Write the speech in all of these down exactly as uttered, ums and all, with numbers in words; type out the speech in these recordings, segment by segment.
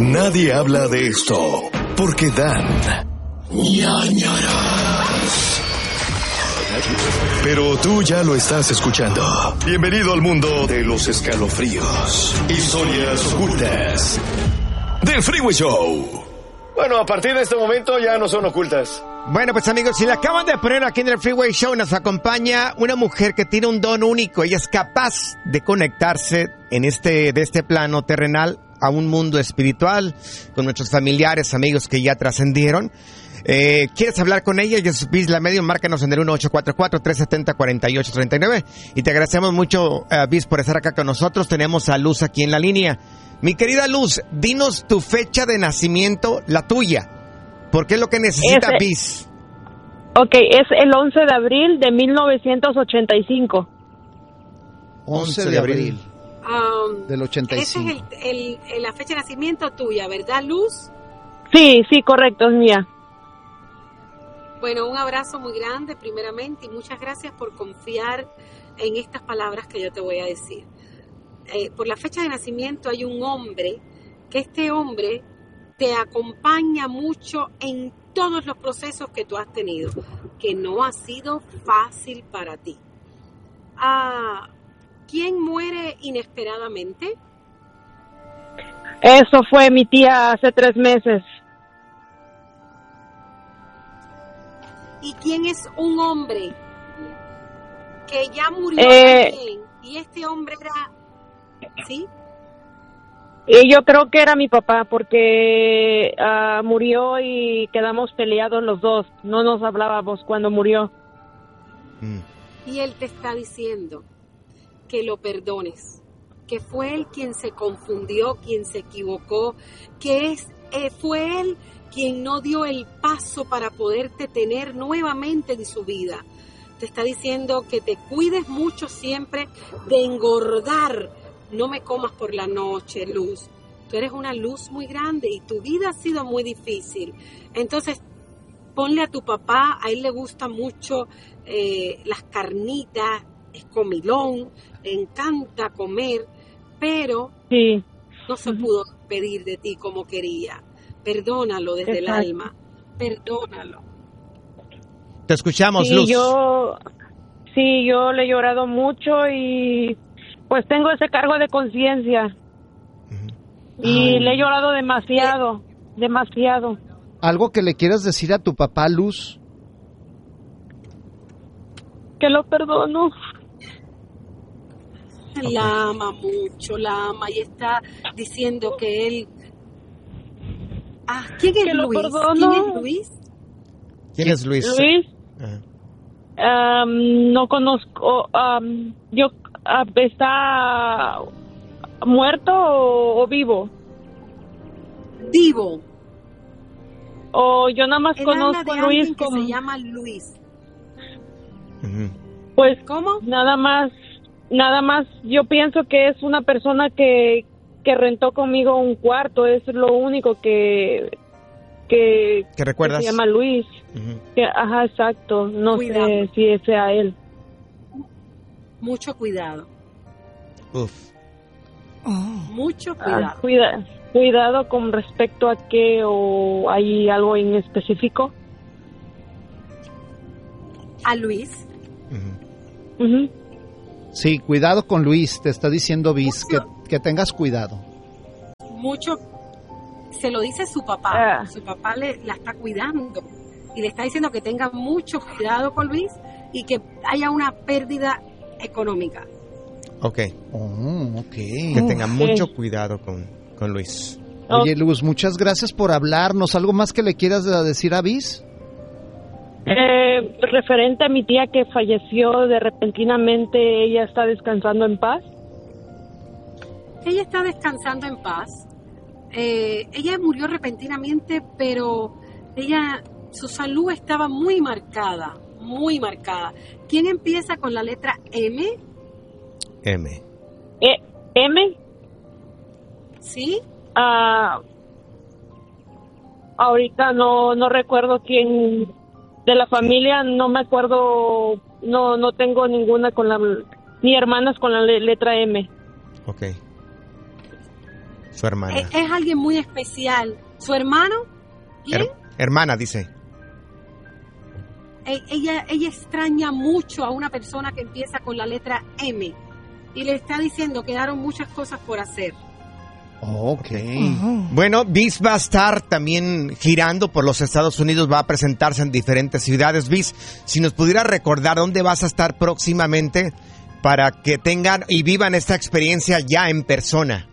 Nadie habla de esto porque dan ñañaras. Pero tú ya lo estás escuchando. Bienvenido al mundo de los escalofríos. Historias ocultas del Freeway Show. Bueno, a partir de este momento ya no son ocultas. Bueno, pues amigos, si la acaban de poner aquí en el Freeway Show, nos acompaña una mujer que tiene un don único. Ella es capaz de conectarse en este, de este plano terrenal a un mundo espiritual con nuestros familiares, amigos que ya trascendieron. Eh, ¿Quieres hablar con ella? Ella es Bis La Medium, márcanos en el uno ocho cuatro cuatro, tres siete cero, cuatro ocho tres nueve. Y te agradecemos mucho, uh, Bis, por estar acá con nosotros. Tenemos a Luz aquí en la línea. Mi querida Luz, dinos tu fecha de nacimiento, la tuya. ¿Por qué es lo que necesita Ese, Bis? Ok, es el once de abril de mil novecientos ochenta y cinco. once de abril Um, del ochenta y cinco. Esa es el, el, el, la fecha de nacimiento tuya, ¿verdad, Luz? Sí, sí, correcto, es mía. Bueno, un abrazo muy grande primeramente y muchas gracias por confiar en estas palabras que yo te voy a decir. Eh, por la fecha de nacimiento hay un hombre, que este hombre te acompaña mucho en todos los procesos que tú has tenido, que no ha sido fácil para ti. Ah, ¿quién muere inesperadamente? Eso fue mi tía hace tres meses. ¿Y quién es un hombre que ya murió eh, también? Y este hombre era... ¿Sí? Y yo creo que era mi papá porque uh, murió y quedamos peleados los dos. No nos hablábamos cuando murió. Mm. Y él te está diciendo que lo perdones, que fue él quien se confundió, quien se equivocó, que es eh, fue él quien no dio el paso para poderte tener nuevamente en su vida. Te está diciendo que te cuides mucho siempre de engordar. No me comas por la noche, Luz. Tú eres una luz muy grande y tu vida ha sido muy difícil. Entonces, ponle a tu papá, a él le gusta mucho eh, las carnitas, es comilón, le encanta comer, pero sí. no se pudo pedir de ti como quería. Perdónalo desde Exacto. el alma, perdónalo. Te escuchamos, Sí, Luz. Yo, sí, yo le he llorado mucho y pues tengo ese cargo de conciencia. Uh-huh. Y Ay. le he llorado demasiado, demasiado. ¿Algo que le quieras decir a tu papá, Luz? Que lo perdono. Okay. La ama mucho, la ama y está diciendo que él... Ah, ¿quién es Luis? ¿Quién es Luis? ¿Quién es Luis? Luis. Uh-huh. Um, no conozco. Um, yo uh, está muerto o, o vivo. Vivo. O yo nada más Él conozco a Luis que como. Se llama Luis. Uh-huh. Pues ¿cómo? Nada más, nada más. Yo pienso que es una persona que que rentó conmigo un cuarto. Es lo único que. Que, ¿Qué recuerdas? Que se llama Luis. Uh-huh. Que, ajá, exacto. No cuidado. sé si sea él. Mucho cuidado. Uf. Oh. Mucho cuidado. Ah, cuida, cuidado con respecto a qué o hay algo en específico. ¿A Luis? Uh-huh. Uh-huh. Sí, cuidado con Luis. Te está diciendo Bis que, que tengas cuidado. Mucho. Se lo dice su papá, ah. su papá le la está cuidando y le está diciendo que tenga mucho cuidado con Luis y que haya una pérdida económica. Ok. Oh, okay. Que tenga okay. mucho cuidado con, con Luis. Oye, Luz, muchas gracias por hablarnos. ¿Algo más que le quieras decir a Bis? Eh, referente a mi tía que falleció de repentinamente, ¿ella está descansando en paz? Ella está descansando en paz. Eh, ella murió repentinamente, pero ella, su salud estaba muy marcada, muy marcada. ¿Quién empieza con la letra M? M. ¿E- ¿M? ¿Sí? Ah, ahorita no, no recuerdo quién de la familia, no me acuerdo, no, no tengo ninguna con la, ni hermanas con la letra M. Ok. Su hermana. Es, es alguien muy especial. ¿Su hermano? ¿Quién? Her- hermana, dice. E- ella, ella extraña mucho a una persona que empieza con la letra M y le está diciendo que quedaron muchas cosas por hacer. Ok. Bueno, Bis va a estar también girando por los Estados Unidos, va a presentarse en diferentes ciudades. Bis, si nos pudiera recordar dónde vas a estar próximamente para que tengan y vivan esta experiencia ya en persona.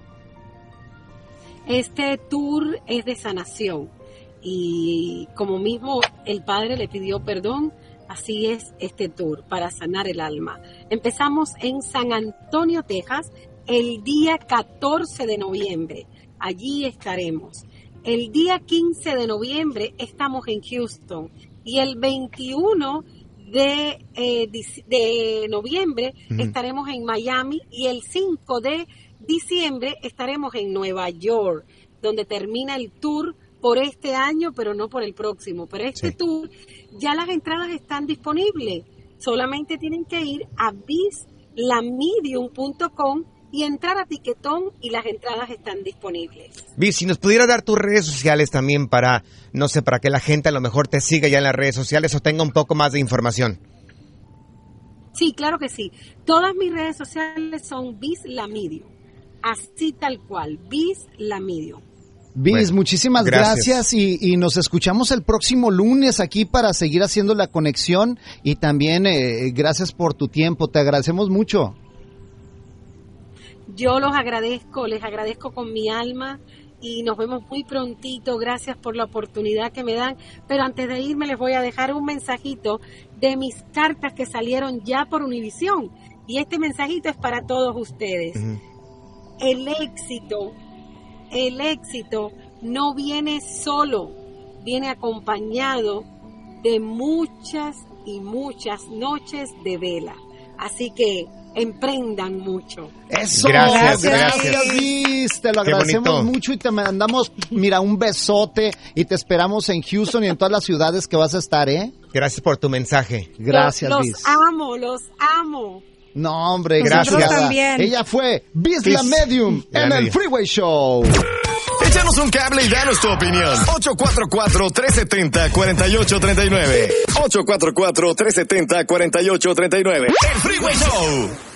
Este tour es de sanación y como mismo el Padre le pidió perdón, así es este tour para sanar el alma. Empezamos en San Antonio, Texas, el día catorce de noviembre. Allí estaremos. El día quince de noviembre estamos en Houston y el veintiuno de, eh, de noviembre uh-huh. estaremos en Miami y el cinco de diciembre estaremos en Nueva York, donde termina el tour por este año, pero no por el próximo. Pero este sí. tour, ya las entradas están disponibles. Solamente tienen que ir a bis la medium punto com y entrar a Tiquetón y las entradas están disponibles. Bis, si nos pudieras dar tus redes sociales también para, no sé, para que la gente a lo mejor te siga ya en las redes sociales o tenga un poco más de información. Sí, claro que sí. Todas mis redes sociales son Bis la medium. Así tal cual, Bis la medium. Bis, bueno, muchísimas gracias, gracias y, y nos escuchamos el próximo lunes aquí para seguir haciendo la conexión y también eh, gracias por tu tiempo, te agradecemos mucho. Yo los agradezco, les agradezco con mi alma y nos vemos muy prontito, gracias por la oportunidad que me dan, pero antes de irme les voy a dejar un mensajito de mis cartas que salieron ya por Univisión y este mensajito es para todos ustedes. Uh-huh. El éxito, el éxito no viene solo, viene acompañado de muchas y muchas noches de vela. Así que emprendan mucho. Eso, gracias, gracias, gracias. Bis, te lo agradecemos mucho y te mandamos, mira, un besote y te esperamos en Houston y en todas las ciudades que vas a estar, ¿eh? Gracias por tu mensaje. Gracias, los, Bis. Los amo, los amo. No, hombre, nosotros gracias. También. Ella fue Bis la Medium en el Freeway Show. Échanos un cable y danos tu opinión. ocho cuatro cuatro, tres siete cero, cuatro ocho tres nueve. ocho cuatro cuatro, tres siete cero, cuatro ocho tres nueve. El Freeway Show.